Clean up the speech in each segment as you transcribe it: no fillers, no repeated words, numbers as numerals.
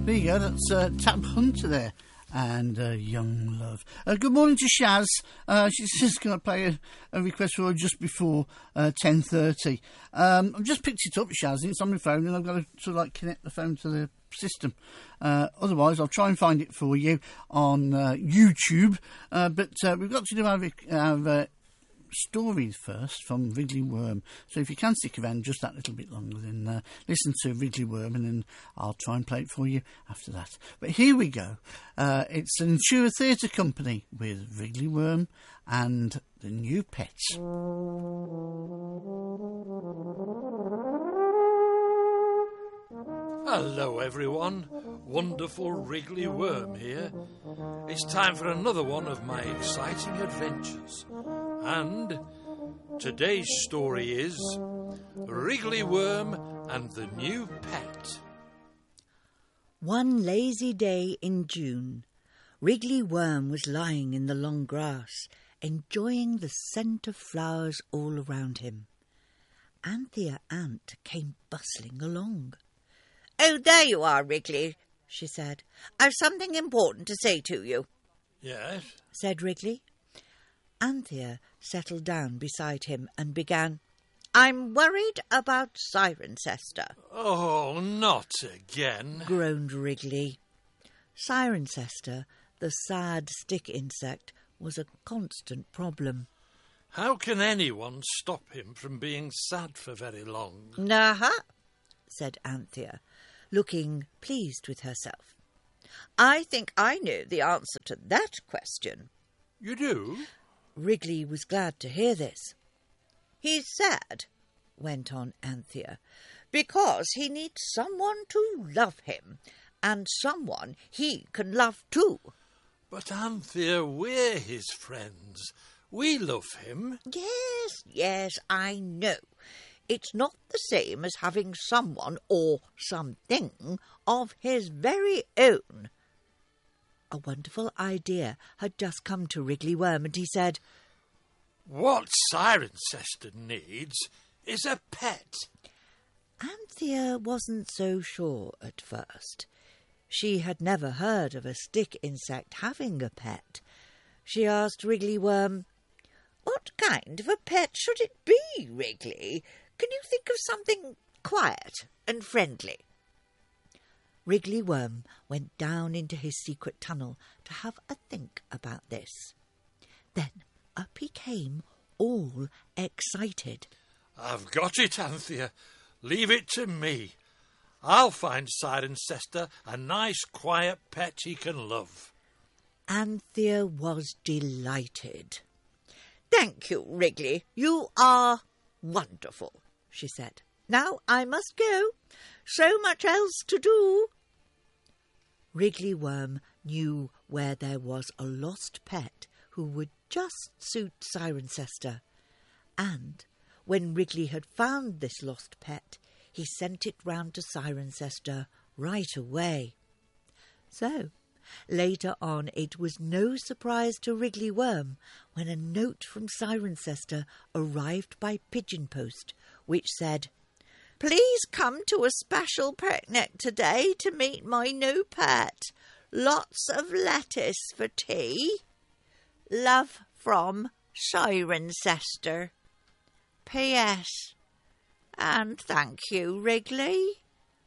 There you go, that's Tab Hunter there. And Young Love. Good morning to Shaz. She's just going to play a request for her just before 10:30. I've just picked it up, Shaz, and it's on my phone, and I've got to sort of like connect the phone to the system. Otherwise, I'll try and find it for you on YouTube. But we've got to do our stories first from Wriggly Worm. So if you can stick around just that little bit longer, then listen to Wriggly Worm, and then I'll try and play it for you after that. But here we go. It's an Natura Theatre Company with Wriggly Worm and the New Pets. Hello everyone, wonderful Wriggly Worm here. It's time for another one of my exciting adventures. And today's story is Wriggly Worm and the New Pet. One lazy day in June, Wriggly Worm was lying in the long grass, enjoying the scent of flowers all around him. Anthea Ant came bustling along. "Oh, there you are, Wriggly," she said. "I've something important to say to you." Yes? Said Wriggly. Anthea settled down beside him and began, "I'm worried about Cirencester." Oh, not again, groaned Wriggly. Cirencester, the sad stick insect, was a constant problem. How can anyone stop him from being sad for very long? "Uh-huh," said Anthea, looking pleased with herself. "I think I know the answer to that question." You do? Wriggly was glad to hear this. "He's sad," went on Anthea, "because he needs someone to love him, and someone he can love too." But Anthea, we're his friends. We love him. Yes, I know. It's not the same as having someone or something of his very own. A wonderful idea had just come to Wriggly Worm, and he said, What Cirencester needs is a pet. Anthea wasn't so sure at first. She had never heard of a stick insect having a pet. She asked Wriggly Worm, "What kind of a pet should it be, Wriggly? Can you think of something quiet and friendly?" Wriggly Worm went down into his secret tunnel to have a think about this. Then up he came, all excited. I've got it, Anthea. Leave it to me. I'll find Cirencester a nice, quiet pet he can love. Anthea was delighted. "Thank you, Wriggly. You are wonderful," she said. "Now I must go. So much else to do." Wriggly Worm knew where there was a lost pet who would just suit Cirencester. And when Wriggly had found this lost pet, he sent it round to Cirencester right away. So, later on, it was no surprise to Wriggly Worm when a note from Cirencester arrived by pigeon post, which said, "Please come to a special picnic today to meet my new pet. Lots of lettuce for tea. Love from Cirencester. P.S. And thank you, Wriggly."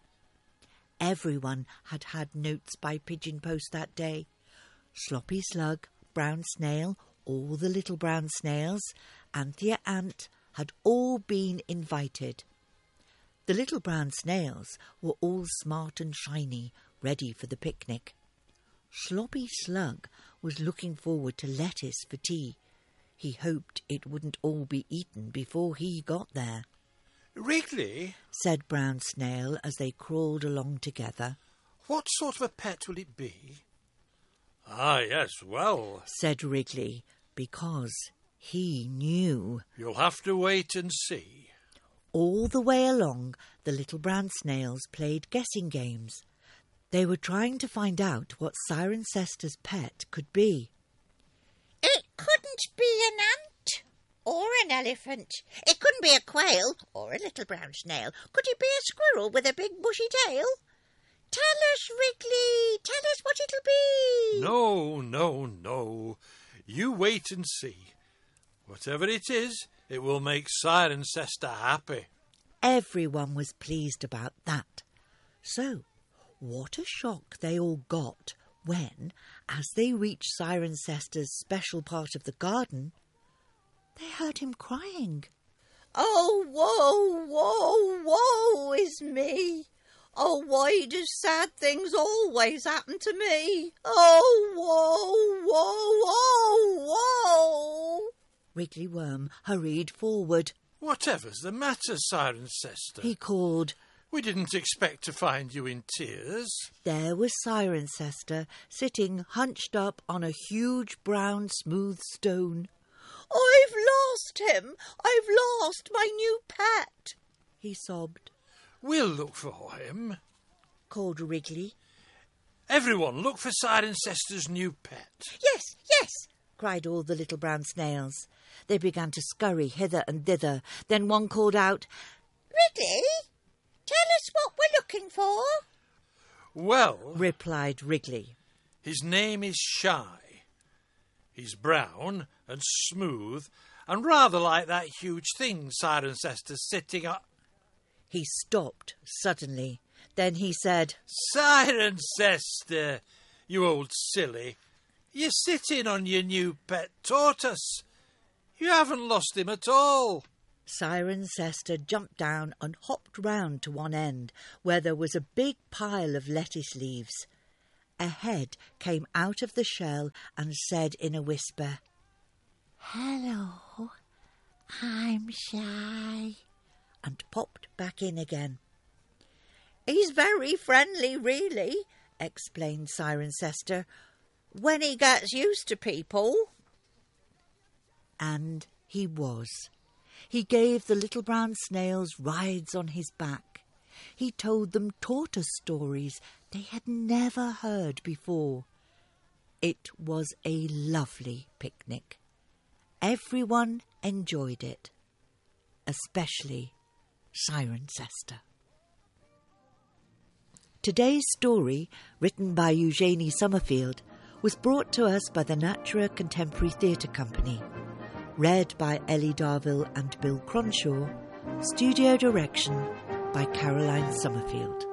Everyone had had notes by pigeon post that day. Sloppy Slug, Brown Snail, all the little brown snails, Anthea Ant had all been invited. The little brown snails were all smart and shiny, ready for the picnic. Sloppy Slug was looking forward to lettuce for tea. He hoped it wouldn't all be eaten before he got there. Wriggly, said Brown Snail as they crawled along together. What sort of a pet will it be? Ah, yes, well, said Wriggly, because he knew. You'll have to wait and see. All the way along, the little brown snails played guessing games. They were trying to find out what Cirencester's pet could be. "It couldn't be an ant or an elephant. It couldn't be a quail or a little brown snail. Could it be a squirrel with a big bushy tail? Tell us, Wrigley. Tell us what it'll be. No, no, no. You wait and see. Whatever it is, it will make Cirencester happy. Everyone was pleased about that. So, what a shock they all got when, as they reached Cirencester's special part of the garden, they heard him crying. Oh, woe, woe, woe is me. Oh, why do sad things always happen to me? Oh, woe, woe, oh, woe. Wriggly Worm hurried forward. Whatever's the matter, Cirencester? He called. We didn't expect to find you in tears. There was Cirencester, sitting hunched up on a huge brown smooth stone. I've lost him. I've lost my new pet, he sobbed. We'll look for him, called Wriggly. Everyone look for Cirencester's new pet. Yes, yes, cried all the little brown snails. They began to scurry hither and thither. Then one called out, Wriggly, tell us what we're looking for. Well, replied Wriggly, his name is Shy. He's brown and smooth and rather like that huge thing Cirencester's sitting up. He stopped suddenly. Then he said, Cirencester, you old silly. You're sitting on your new pet tortoise. You haven't lost him at all. Cirencester jumped down and hopped round to one end, where there was a big pile of lettuce leaves. A head came out of the shell and said in a whisper, Hello, I'm Shy, and popped back in again. He's very friendly, really, explained Cirencester, when he gets used to people. And he was. He gave the little brown snails rides on his back. He told them tortoise stories they had never heard before. It was a lovely picnic. Everyone enjoyed it, especially Cirencester. Today's story, written by Eugenie Summerfield, was brought to us by the Natura Contemporary Theatre Company. Read by Ellie Darville and Bill Cronshaw. Studio direction by Caroline Summerfield.